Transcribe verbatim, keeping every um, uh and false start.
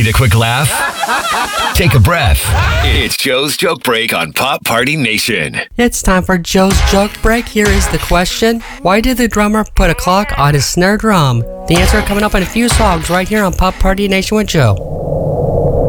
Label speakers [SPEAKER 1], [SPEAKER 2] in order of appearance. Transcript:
[SPEAKER 1] Need a quick laugh? Take a breath. It's Joe's Joke Break on Pop Party Nation.
[SPEAKER 2] It's time for Joe's Joke Break. Here is the question. Why did the drummer put a clock on his snare drum? The answer coming up in a few songs right here on Pop Party Nation with Joe.